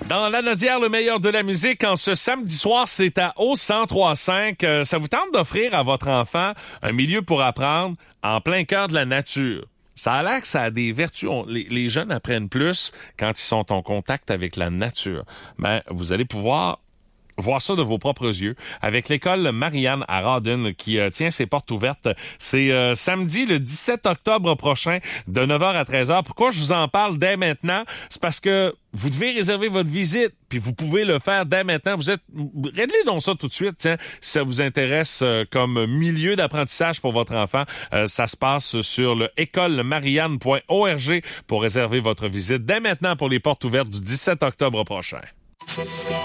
Dans la Nodière, le meilleur de la musique, en ce samedi soir, c'est à O 103.5. Ça vous tente d'offrir à votre enfant un milieu pour apprendre en plein cœur de la nature. Ça a l'air que ça a des vertus. Les jeunes apprennent plus quand ils sont en contact avec la nature. Ben, vous allez pouvoir voir ça de vos propres yeux avec l'école Marianne à Rawdon qui tient ses portes ouvertes. C'est samedi le 17 octobre prochain de 9h à 13h. Pourquoi je vous en parle dès maintenant? C'est parce que vous devez réserver votre visite, puis vous pouvez le faire dès maintenant. Réglez donc ça tout de suite, tiens, si ça vous intéresse comme milieu d'apprentissage pour votre enfant. Ça se passe sur le écolemarianne.org pour réserver votre visite dès maintenant pour les portes ouvertes du 17 octobre prochain.